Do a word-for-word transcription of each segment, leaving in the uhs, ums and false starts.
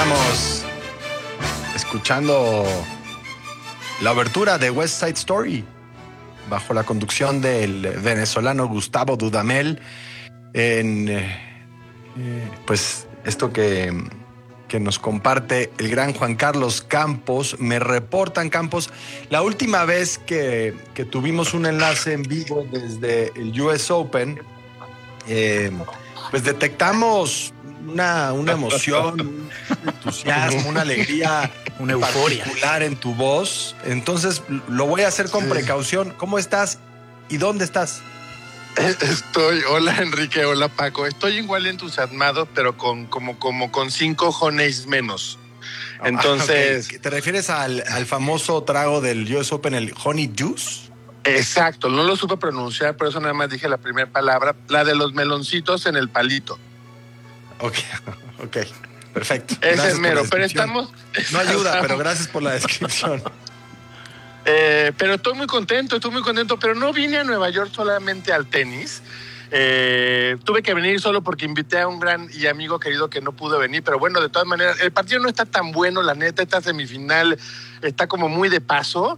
Estamos escuchando la obertura de West Side Story bajo la conducción del venezolano Gustavo Dudamel en eh, pues esto que, que nos comparte el gran Juan Carlos Campos. Me reportan, Campos, la última vez que, que tuvimos un enlace en vivo desde el U S Open, eh, pues detectamos una, una emoción, un entusiasmo, una alegría, una euforia particular en tu voz. Entonces lo voy a hacer con precaución. ¿Cómo estás y dónde estás? Estoy, hola Enrique, hola Paco. Estoy igual entusiasmado, pero con como, como con cinco honeys menos. Entonces, okay. ¿Te refieres al, al famoso trago del U S Open, el Honey Juice? Exacto, no lo supe pronunciar, por eso nada más dije la primera palabra, la de los meloncitos en el palito. Ok, ok, perfecto. Ese es mero, pero estamos... No ayuda, pero gracias por la descripción. Eh, pero estoy muy contento, estoy muy contento, pero no vine a Nueva York solamente al tenis. Eh, tuve que venir solo porque invité a un gran y amigo querido que no pudo venir, pero bueno, de todas maneras, el partido no está tan bueno, la neta, esta semifinal está como muy de paso.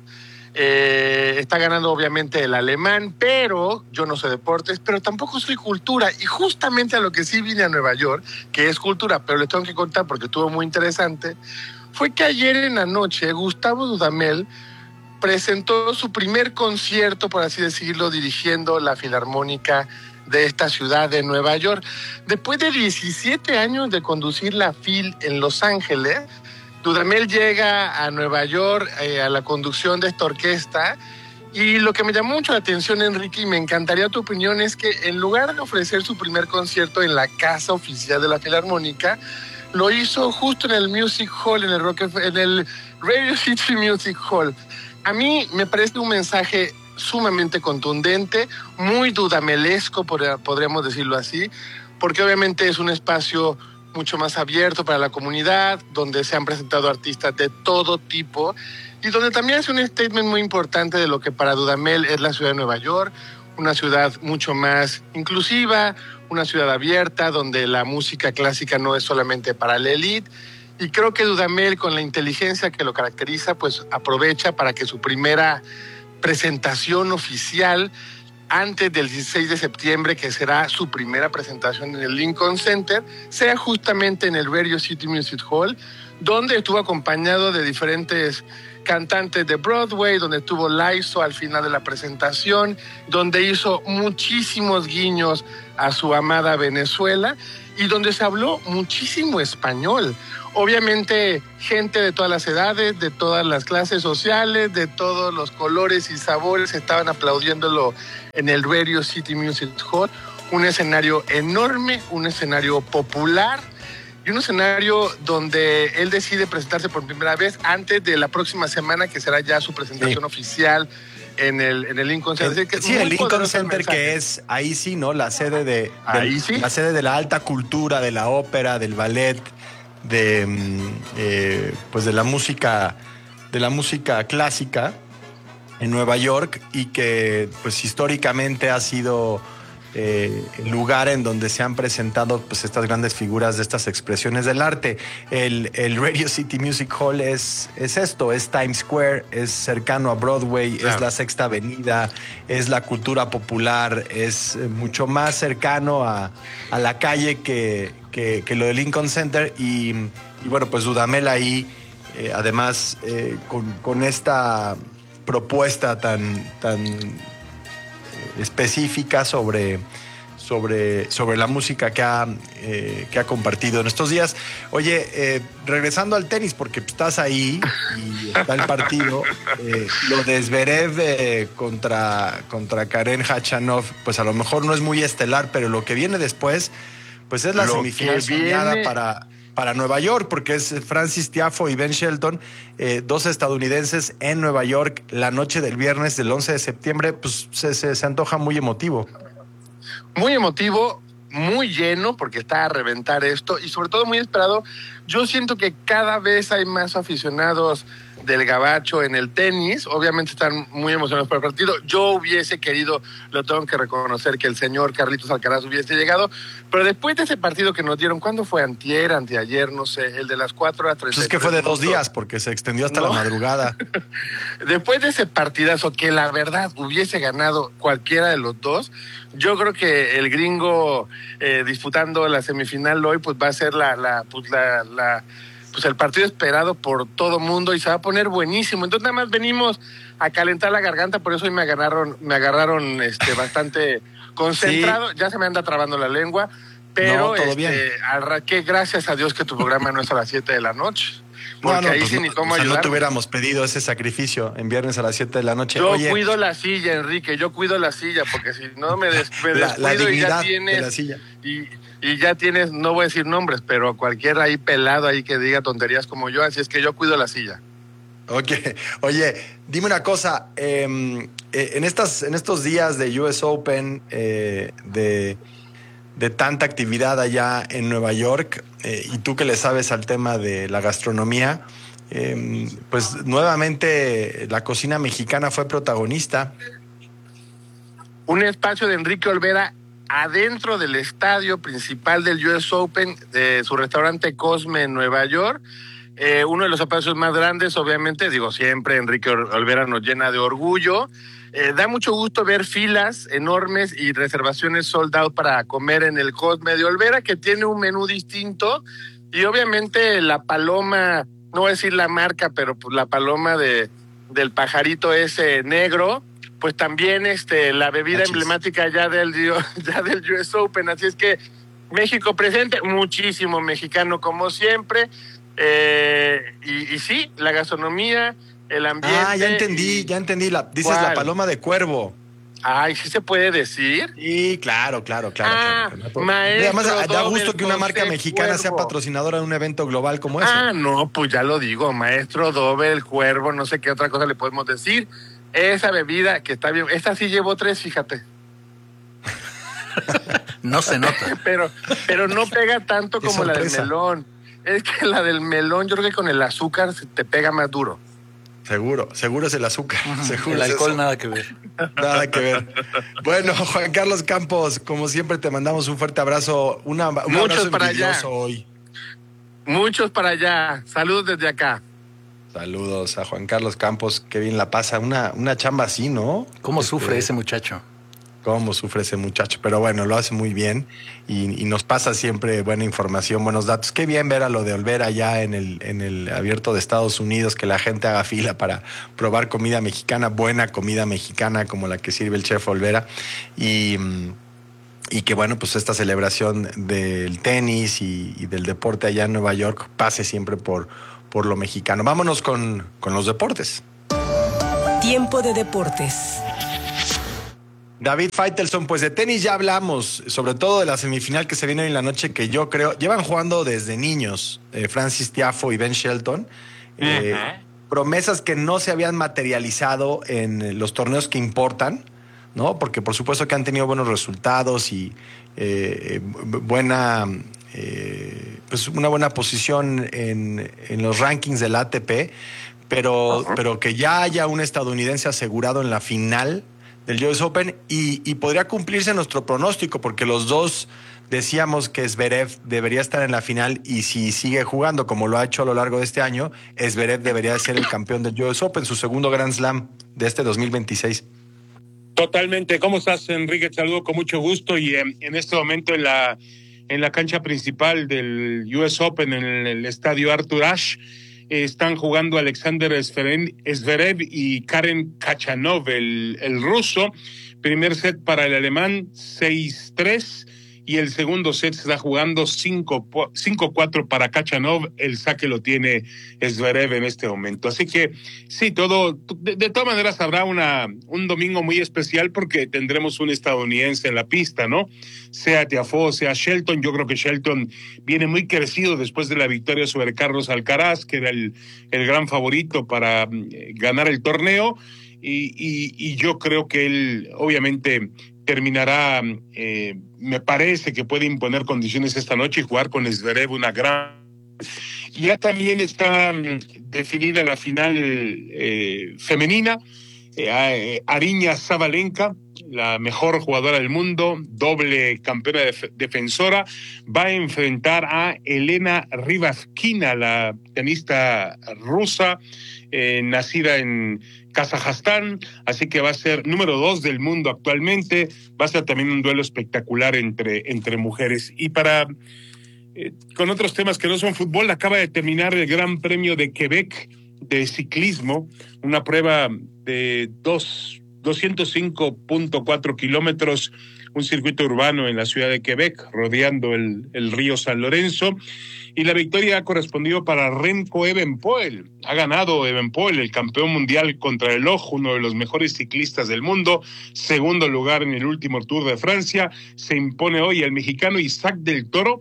Eh, está ganando obviamente el alemán, pero yo no sé deportes, pero tampoco soy cultura, y justamente a lo que sí vine a Nueva York, que es cultura, pero les tengo que contar porque estuvo muy interesante, fue que ayer en la noche Gustavo Dudamel presentó su primer concierto, por así decirlo, dirigiendo la Filarmónica de esta ciudad de Nueva York. Después de diecisiete años de conducir la Phil en Los Ángeles, Dudamel llega a Nueva York eh, a la conducción de esta orquesta, y lo que me llamó mucho la atención, Enrique, y me encantaría tu opinión, es que en lugar de ofrecer su primer concierto en la casa oficial de la Filarmónica, lo hizo justo en el Music Hall, en el, Rockefeller, en el Radio City Music Hall. A mí me parece un mensaje sumamente contundente, muy dudamelesco, podríamos decirlo así, porque obviamente es un espacio mucho más abierto para la comunidad, donde se han presentado artistas de todo tipo y donde también es un statement muy importante de lo que para Dudamel es la ciudad de Nueva York, una ciudad mucho más inclusiva, una ciudad abierta, donde la música clásica no es solamente para la élite. Y creo que Dudamel, con la inteligencia que lo caracteriza, pues aprovecha para que su primera presentación oficial, antes del dieciséis de septiembre, que será su primera presentación en el Lincoln Center, sea justamente en el Radio City Music Hall, donde estuvo acompañado de diferentes cantantes de Broadway, donde estuvo Laiso al final de la presentación, donde hizo muchísimos guiños a su amada Venezuela y donde se habló muchísimo español. Obviamente, gente de todas las edades, de todas las clases sociales, de todos los colores y sabores estaban aplaudiéndolo en el Radio City Music Hall. Un escenario enorme, un escenario popular y un escenario donde él decide presentarse por primera vez antes de la próxima semana, que será ya su presentación sí. oficial en el, en el Lincoln Center. El, sí, el Lincoln Center, el que es ahí sí, ¿no? La sede de, ahí del, sí. la sede de la alta cultura, de la ópera, del ballet, de eh, pues de la música de la música clásica en Nueva York, y que pues históricamente ha sido eh, el lugar en donde se han presentado pues estas grandes figuras de estas expresiones del arte. El, el Radio City Music Hall es, es esto, es Times Square, es cercano a Broadway, claro. Es la Sexta Avenida, es la cultura popular, es mucho más cercano a, a la calle que Que, que lo de Lincoln Center. Y, y bueno, pues Dudamel ahí, eh, además, eh, con, con esta propuesta tan, tan eh, específica sobre, sobre, sobre la música que ha, eh, que ha compartido en estos días. Oye, eh, regresando al tenis, porque estás ahí y está el partido, eh, lo de Zverev eh, contra, contra Karen Khachanov, pues a lo mejor no es muy estelar, pero lo que viene después, pues es la lo semifinal soñada viene... para, para Nueva York, porque es Francis Tiafoe y Ben Shelton, eh, dos estadounidenses en Nueva York, la noche del viernes del once de septiembre, pues se, se, se antoja muy emotivo. Muy emotivo, muy lleno, porque está a reventar esto, y sobre todo muy esperado. Yo siento que cada vez hay más aficionados del Gabacho en el tenis. Obviamente están muy emocionados por el partido. Yo hubiese querido, lo tengo que reconocer, que el señor Carlitos Alcaraz hubiese llegado, pero después de ese partido que nos dieron, ¿cuándo fue? Antier, anteayer, no sé, el de las cuatro a tres. Pues es que fue de dos días, porque se extendió hasta no. la madrugada. Después de ese partidazo, que la verdad hubiese ganado cualquiera de los dos, yo creo que el gringo eh, disputando la semifinal hoy, pues va a ser la, la, pues la, la pues el partido esperado por todo mundo y se va a poner buenísimo. Entonces nada más venimos a calentar la garganta, por eso hoy me agarraron, me agarraron este bastante concentrado, sí. Ya se me anda trabando la lengua, pero no, todo este, bien. Que gracias a Dios que tu programa no es a las siete de la noche. Porque no, no, ahí pues sí no, ni cómo o sea, ayudar. no te hubiéramos pedido ese sacrificio en viernes a las siete de la noche. Yo Oye, cuido la silla, Enrique, yo cuido la silla, porque si no me, des, me la, descuido la y ya dignidad tienes... de la silla. Y, y ya tienes, no voy a decir nombres, pero cualquier ahí pelado ahí que diga tonterías como yo, así es que yo cuido la silla. Ok, oye, dime una cosa, eh, en, estas, en estos días de U S Open, eh, de... de tanta actividad allá en Nueva York, eh, y tú que le sabes al tema de la gastronomía, eh, pues nuevamente la cocina mexicana fue protagonista. Un espacio de Enrique Olvera adentro del estadio principal del U S Open, de su restaurante Cosme en Nueva York. Eh, uno de los espacios más grandes, obviamente, digo, siempre Enrique Olvera nos llena de orgullo. Eh, da mucho gusto ver filas enormes y reservaciones sold out para comer en el Cosme de Olvera, que tiene un menú distinto. Y obviamente la paloma, no voy a decir la marca, pero pues la paloma de, del pajarito ese negro, pues también este, la bebida Achis. emblemática ya del, ya del U S Open. Así es que México presente, muchísimo mexicano como siempre. Eh, y, y sí, la gastronomía, el ambiente. Ah, ya entendí, y... ya entendí. La, dices ¿Cuál? La paloma de cuervo. Ay, ¿sí se puede decir? Sí, claro, claro, claro. Ah, claro, claro. Maestro, además, da gusto que una marca José mexicana Cuervo. sea patrocinadora de un evento global como ese. Ah, no, pues ya lo digo, Maestro Doble, el Cuervo, no sé qué otra cosa le podemos decir. Esa bebida que está bien, esta sí llevó tres, fíjate. No se nota. pero, pero no pega tanto como la del melón. Es que la del melón, yo creo que con el azúcar te pega más duro. Seguro, seguro es el azúcar. Uh-huh. Seguro el es alcohol eso. nada que ver. Nada que ver. Bueno, Juan Carlos Campos, como siempre te mandamos un fuerte abrazo. Una, un Muchos abrazo para allá. hoy. Muchos para allá. Saludos desde acá. Saludos a Juan Carlos Campos, qué bien la pasa. Una, una chamba así, ¿no? ¿Cómo este, sufre ese muchacho? Cómo sufre ese muchacho, pero bueno, lo hace muy bien y, y nos pasa siempre buena información, buenos datos. Qué bien ver a lo de Olvera allá en el, en el abierto de Estados Unidos, que la gente haga fila para probar comida mexicana, buena comida mexicana como la que sirve el chef Olvera. Y, y que bueno, pues esta celebración del tenis y, y del deporte allá en Nueva York pase siempre por, por lo mexicano. Vámonos con, con los deportes. Tiempo de deportes. David Faitelson, pues de tenis ya hablamos, sobre todo de la semifinal que se viene hoy en la noche, que yo creo, llevan jugando desde niños, eh, Francis Tiafoe y Ben Shelton, eh, uh-huh. promesas que no se habían materializado en los torneos que importan, ¿no? Porque por supuesto que han tenido buenos resultados y eh, buena, eh, pues una buena posición en, en los rankings del A T P, pero, uh-huh. pero que ya haya un estadounidense asegurado en la final del U S Open y, y podría cumplirse nuestro pronóstico porque los dos decíamos que Zverev debería estar en la final y si sigue jugando como lo ha hecho a lo largo de este año, Zverev debería ser el campeón del U S Open, su segundo Grand Slam de este dos mil veintiséis. Totalmente. ¿Cómo estás, Enrique? Te saludo con mucho gusto y eh, en este momento en la, en la cancha principal del U S Open, en el, el estadio Arthur Ashe, están jugando Alexander Zverev y Karen Khachanov, el, el ruso. Primer set para el alemán, seis tres. Y el segundo set se está jugando cinco cuatro para Khachanov. El saque lo tiene Zverev en este momento. Así que sí, todo, de, de todas maneras habrá una, un domingo muy especial porque tendremos un estadounidense en la pista, ¿no? Sea Tiafoe, sea Shelton. Yo creo que Shelton viene muy crecido después de la victoria sobre Carlos Alcaraz, que era el, el gran favorito para eh, ganar el torneo. Y, y, y yo creo que él, obviamente, terminará, eh, me parece que puede imponer condiciones esta noche y jugar con Zverev una gran Ya también está mm, definida la final eh, femenina. Eh, Ariña Sabalenka, la mejor jugadora del mundo, doble campeona def- defensora, va a enfrentar a Elena Rybakina, la tenista rusa, eh, nacida en Kazajstán, así que va a ser número dos del mundo actualmente. Va a ser también un duelo espectacular entre, entre mujeres. Y para eh, con otros temas que no son fútbol, acaba de terminar el Gran Premio de Quebec de ciclismo, una prueba de dos, doscientos cinco punto cuatro kilómetros, un circuito urbano en la ciudad de Quebec, rodeando el, el río San Lorenzo, y la victoria ha correspondido para Remco Evenepoel. Ha ganado Evenepoel, el campeón mundial contrarreloj, uno de los mejores ciclistas del mundo, segundo lugar en el último Tour de Francia. Se impone hoy el mexicano Isaac del Toro.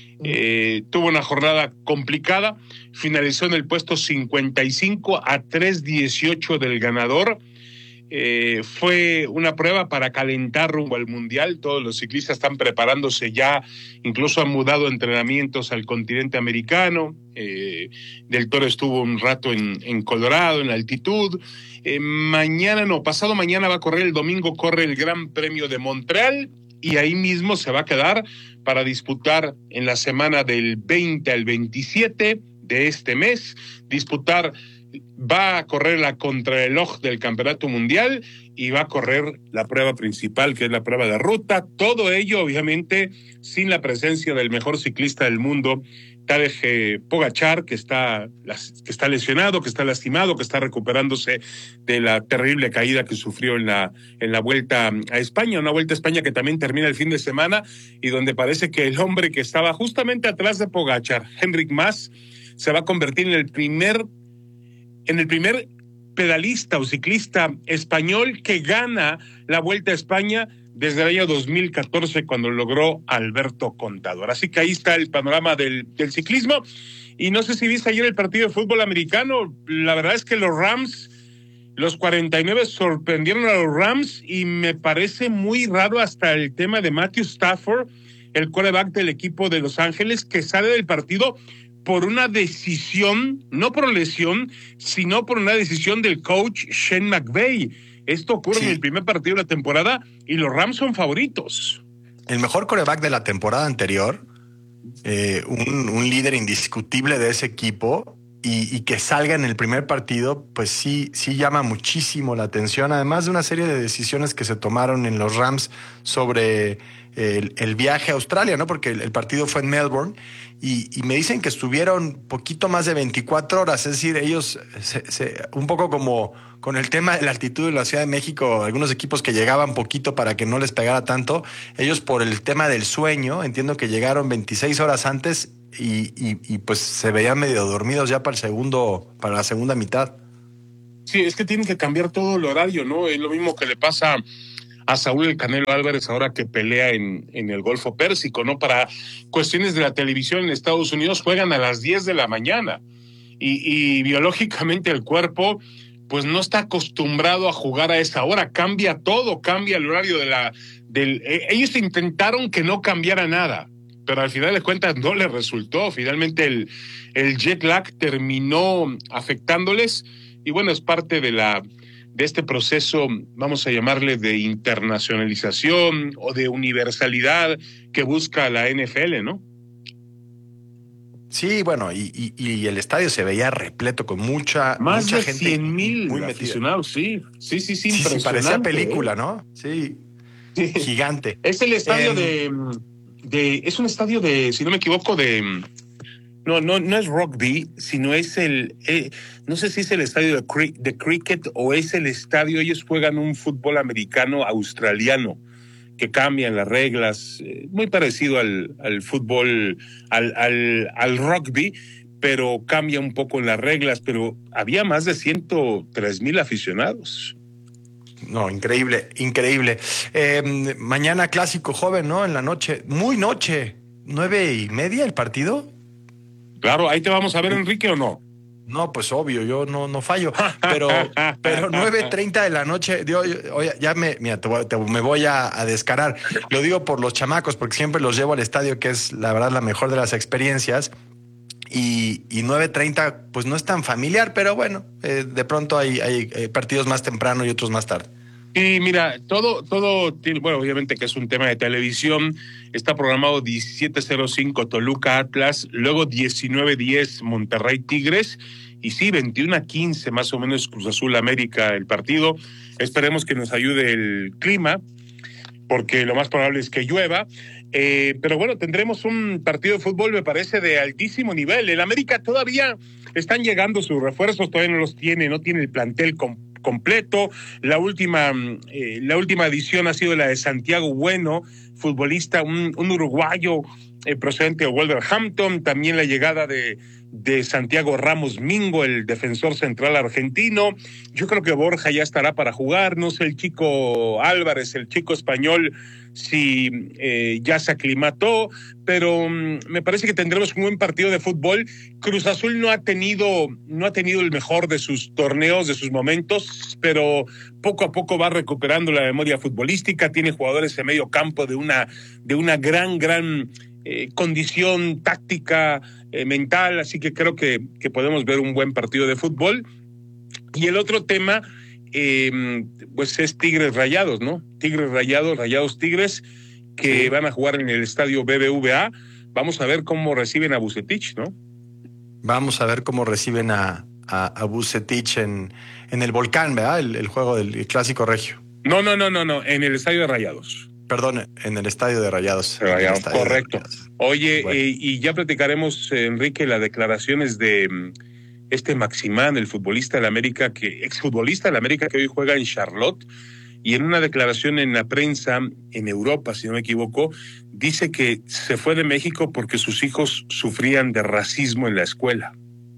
Eh, tuvo una jornada complicada, finalizó en el puesto cincuenta y cinco a tres dieciocho del ganador. Eh, fue una prueba para calentar rumbo al Mundial. Todos los ciclistas están preparándose ya, incluso han mudado entrenamientos al continente americano. Eh, Del Toro estuvo un rato en, en Colorado, en altitud. Eh, mañana, no, pasado mañana va a correr, el domingo corre el Gran Premio de Montreal, y ahí mismo se va a quedar para disputar en la semana del veinte al veintisiete de este mes, disputar, va a correr la contrarreloj del Campeonato Mundial y va a correr la prueba principal, que es la prueba de ruta. Todo ello, obviamente, sin la presencia del mejor ciclista del mundo, Tadej Pogačar, que está, que está lesionado, que está lastimado, que está recuperándose de la terrible caída que sufrió en la, en la Vuelta a España, una Vuelta a España que también termina el fin de semana y donde parece que el hombre que estaba justamente atrás de Pogačar, Enric Mas, se va a convertir en el primer, en el primer pedalista o ciclista español que gana la Vuelta a España desde el año dos mil catorce, cuando logró Alberto Contador. Así que ahí está el panorama del, del ciclismo. Y no sé si viste ayer el partido de fútbol americano. La verdad es que los Rams, los cuarenta y nueve, sorprendieron a los Rams, y me parece muy raro hasta el tema de Matthew Stafford, el quarterback del equipo de Los Ángeles, que sale del partido por una decisión, no por lesión, sino por una decisión del coach Shane McVay. Esto ocurre sí. en el primer partido de la temporada y los Rams son favoritos. El mejor quarterback de la temporada anterior, eh, un, un líder indiscutible de ese equipo, y, y que salga en el primer partido, pues sí, sí llama muchísimo la atención, además de una serie de decisiones que se tomaron en los Rams sobre el, el viaje a Australia, ¿no? Porque el, el partido fue en Melbourne, y, y me dicen que estuvieron poquito más de veinticuatro horas, es decir, ellos se, se, un poco como con el tema de la altitud en la Ciudad de México, algunos equipos que llegaban poquito para que no les pegara tanto, ellos por el tema del sueño, entiendo que llegaron veintiséis horas antes y, y, y pues se veían medio dormidos ya para el segundo, para la segunda mitad. Sí, es que tienen que cambiar todo el horario, ¿no? Es lo mismo que le pasa a Saúl El Canelo Álvarez ahora que pelea en, en el Golfo Pérsico, ¿no? Para cuestiones de la televisión en Estados Unidos juegan a las diez de la mañana y, y biológicamente el cuerpo pues no está acostumbrado a jugar a esa hora, cambia todo, cambia el horario de la... del. Eh, ellos intentaron que no cambiara nada, pero al final de cuentas no les resultó. Finalmente el, el jet lag terminó afectándoles, y bueno, es parte de la de este proceso, vamos a llamarle, de internacionalización o de universalidad que busca la N F L, ¿no? Sí, bueno, y, y, y el estadio se veía repleto con mucha, Más mucha de gente. cien mil muy aficionados, sí. Sí, sí, sí, sí, impresionante. sí, parecía película, ¿eh? ¿no? Sí, sí. Gigante. Es el estadio eh, de, de... Es un estadio de, si no me equivoco, de... No, no, no es rugby, sino es el... Eh, no sé si es el estadio de, cri, de cricket o es el estadio... Ellos juegan un fútbol americano australiano, que cambian las reglas, eh, muy parecido al, al fútbol, al, al, al rugby, pero cambia un poco en las reglas. Pero había más de ciento tres mil aficionados. No, increíble, increíble. Eh, mañana clásico joven, ¿no? En la noche, muy noche, nueve y media el partido. Claro, ahí te vamos a ver, Enrique, ¿o no? No, pues obvio, yo no, no fallo, pero, pero nueve treinta de la noche, yo, yo, oye, ya me, mira, te, te, me voy a, a descarar. Lo digo por los chamacos, porque siempre los llevo al estadio, que es la verdad la mejor de las experiencias. Y, y nueve treinta, pues no es tan familiar, pero bueno, eh, de pronto hay, hay, hay partidos más temprano y otros más tarde. Y mira, todo, todo tiene, bueno, obviamente que es un tema de televisión, está programado diecisiete cero cinco Toluca Atlas, luego diecinueve diez Monterrey Tigres, y sí, veintiuno a quince más o menos Cruz Azul América el partido. Esperemos que nos ayude el clima, porque lo más probable es que llueva. Eh, pero bueno, tendremos un partido de fútbol, me parece, de altísimo nivel. El América todavía están llegando sus refuerzos, todavía no los tiene, no tiene el plantel com- completo. La última, eh, la última edición ha sido la de Santiago Bueno, futbolista, un, un uruguayo eh, procedente de Wolverhampton. También la llegada de, de Santiago Ramos Mingo, el defensor central argentino. Yo creo que Borja ya estará para jugar. No sé, el chico Álvarez, el chico español, si eh, ya se aclimató, pero um, me parece que tendremos un buen partido de fútbol. Cruz Azul no ha tenido, no ha tenido el mejor de sus torneos, de sus momentos, pero poco a poco va recuperando la memoria futbolística, tiene jugadores en medio campo de una, de una gran, gran eh, condición táctica, eh, mental, así que creo que, que podemos ver un buen partido de fútbol. Y el otro tema, Eh, pues es Tigres Rayados, ¿no? Tigres Rayados, Rayados Tigres, que sí van a jugar en el estadio B B V A. Vamos a ver cómo reciben a Vucetich, ¿no? Vamos a ver cómo reciben a, a, a Vucetich en, en el Volcán, ¿verdad? El, el juego del el clásico regio. No, no, no, no, no, en el estadio de Rayados. Perdón, en el estadio de Rayados. Rayados, estadio correcto. De Rayados. Oye, Bueno. eh, y ya platicaremos, eh, Enrique, las declaraciones de este Maximán, el futbolista de la América, que exfutbolista de la América que hoy juega en Charlotte, y en una declaración en la prensa en Europa, si no me equivoco, dice que se fue de México porque sus hijos sufrían de racismo en la escuela.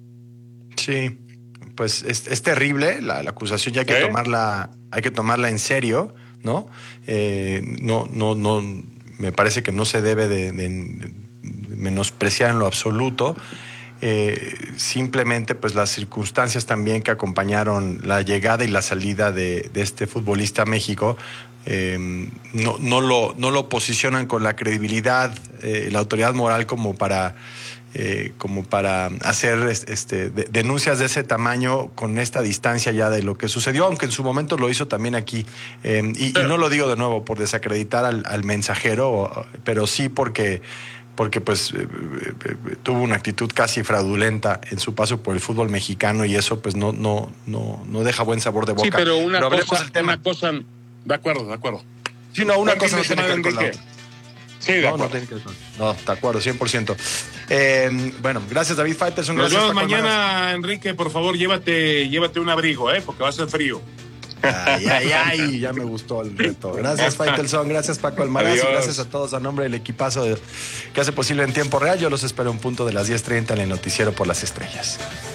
Sí, pues es, es terrible la, la acusación, ya hay que ¿Eh? tomarla, hay que tomarla en serio, ¿no? Eh, no, no, no, me parece que no se debe de, de, de menospreciar en lo absoluto. Eh, simplemente pues las circunstancias también que acompañaron la llegada y la salida de, de este futbolista a México eh, no, no, lo, no lo posicionan con la credibilidad, eh, la autoridad moral como para, eh, como para hacer este, de, denuncias de ese tamaño con esta distancia ya de lo que sucedió, aunque en su momento lo hizo también aquí. Eh, y, y no lo digo de nuevo por desacreditar al, al mensajero, pero sí porque... porque pues eh, eh, tuvo una actitud casi fraudulenta en su paso por el fútbol mexicano y eso pues no no no no deja buen sabor de boca. Sí, pero una, pero cosa, del tema. una cosa, de acuerdo, de acuerdo. Sí, no, una Buen cosa no fin de tiene que ver con la semana, otra. Sí, de No, acuerdo. no, tiene que ver con- no, de acuerdo, cien por ciento. Eh, bueno, gracias David Faitelson. Nos Gracias vemos Paco Almaraz. mañana, Enrique, por favor, llévate, llévate un abrigo, ¿eh? Porque va a ser frío. Ay, ay, ay, ya me gustó el reto. Gracias, Faitelson. Gracias, Paco Almaraz. Adiós. Y gracias a todos a nombre del equipazo de- que hace posible en tiempo real. Yo los espero a un punto de las diez treinta en el Noticiero por las Estrellas.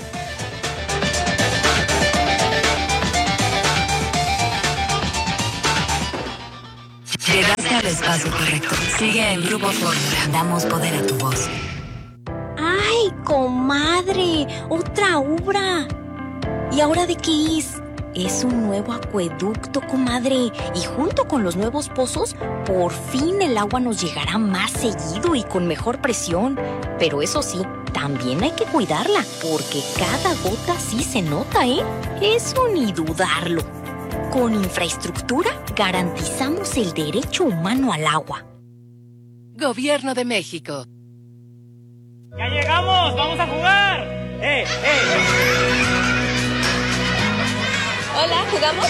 Llegaste al espacio correcto. Sigue en Grupo Fórmula. Damos poder a tu voz. ¡Ay, comadre! ¡Otra obra! ¿Y ahora de qué es? Es un nuevo acueducto, comadre. Y junto con los nuevos pozos, por fin el agua nos llegará más seguido y con mejor presión. Pero eso sí, también hay que cuidarla, porque cada gota sí se nota, ¿eh? Eso ni dudarlo. Con infraestructura, garantizamos el derecho humano al agua. Gobierno de México. ¡Ya llegamos! ¡Vamos a jugar! ¡Eh, eh! Hola, ¿jugamos?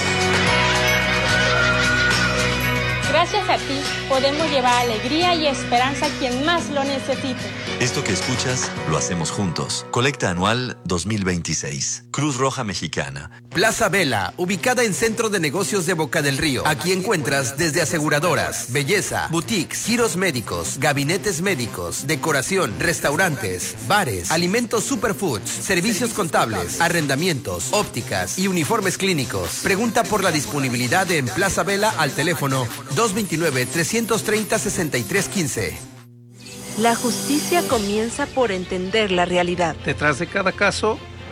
Gracias a ti, podemos llevar alegría y esperanza a quien más lo necesite. Esto que escuchas, lo hacemos juntos. Colecta anual dos mil veintiséis. Cruz Roja Mexicana. Plaza Vela, ubicada en Centro de Negocios de Boca del Río. Aquí encuentras desde aseguradoras, belleza, boutiques, giros médicos, gabinetes médicos, decoración, restaurantes, bares, alimentos superfoods, servicios contables, arrendamientos, ópticas y uniformes clínicos. Pregunta por la disponibilidad en Plaza Vela al teléfono dos veintinueve, trescientos treinta, sesenta y tres quince. La justicia comienza por entender la realidad. Detrás de cada caso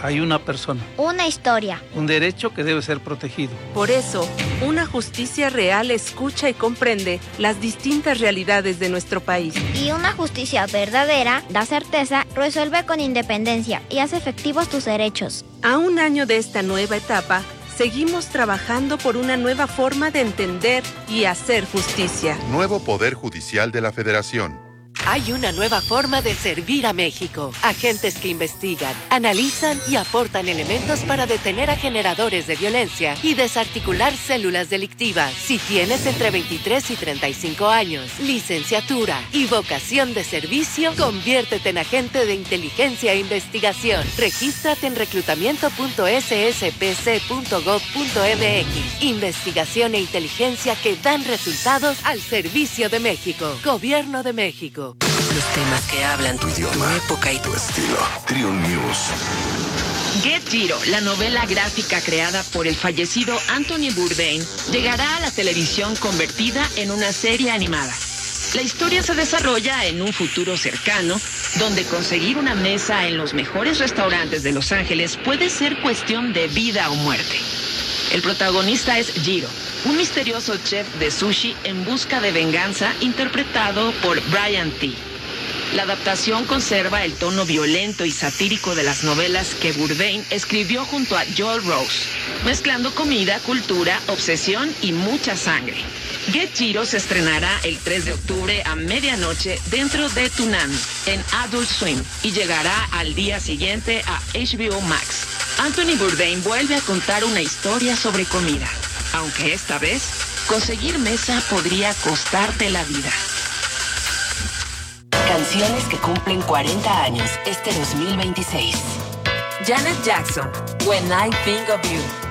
hay una persona. Una historia. Un derecho que debe ser protegido. Por eso, una justicia real escucha y comprende las distintas realidades de nuestro país. Y una justicia verdadera da certeza, resuelve con independencia y hace efectivos tus derechos. A un año de esta nueva etapa, seguimos trabajando por una nueva forma de entender y hacer justicia. Nuevo Poder Judicial de la Federación. Hay una nueva forma de servir a México. Agentes que investigan, analizan y aportan elementos para detener a generadores de violencia y desarticular células delictivas. Si tienes entre veintitrés y treinta y cinco años, licenciatura y vocación de servicio, conviértete en agente de inteligencia e investigación. Regístrate en reclutamiento punto s s p c punto gov punto m x. Investigación e inteligencia que dan resultados al servicio de México. Gobierno de México. Los temas que hablan tu idioma, tu época y tu estilo. Trio News. Get Giro, la novela gráfica creada por el fallecido Anthony Bourdain, llegará a la televisión convertida en una serie animada. La historia se desarrolla en un futuro cercano, donde conseguir una mesa en los mejores restaurantes de Los Ángeles puede ser cuestión de vida o muerte. El protagonista es Jiro, un misterioso chef de sushi en busca de venganza interpretado por Brian T. La adaptación conserva el tono violento y satírico de las novelas que Bourdain escribió junto a Joel Rose, mezclando comida, cultura, obsesión y mucha sangre. Get Jiro se estrenará el tres de octubre a medianoche dentro de Toonami en Adult Swim y llegará al día siguiente a H B O Max. Anthony Bourdain vuelve a contar una historia sobre comida, aunque esta vez conseguir mesa podría costarte la vida. Canciones que cumplen cuarenta años este dos mil veintiséis. Janet Jackson, When I Think of You.